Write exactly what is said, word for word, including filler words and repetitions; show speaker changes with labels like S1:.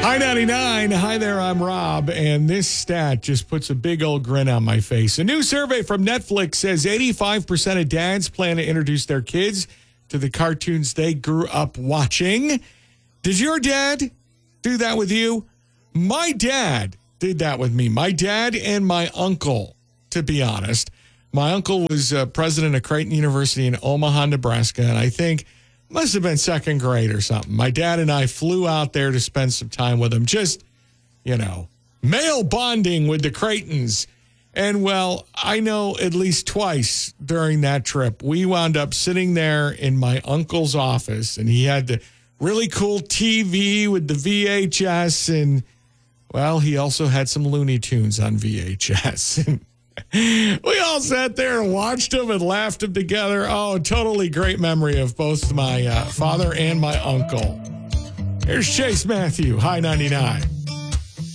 S1: Hi ninety-nine. Hi there, I'm Rob, and this stat just puts a big old grin on my face. A new survey from Netflix says eighty-five percent of dads plan to introduce their kids to the cartoons they grew up watching. Did your dad do that with you? My dad did that with me. My dad and my uncle, to be honest. My uncle was uh, president of Creighton University in Omaha, Nebraska, and I think must have been second grade or something. My dad and I flew out there to spend some time with him, just, you know, male bonding with the Creightons. And, well, I know at least twice during that trip, we wound up sitting there in my uncle's office, and he had the really cool T V with the V H S, and, well, he also had some Looney Tunes on V H S. And we all sat there and watched them and laughed them together. Oh, totally great memory of both my uh, father and my uncle. Here's Chase Matthew, High ninety-nine.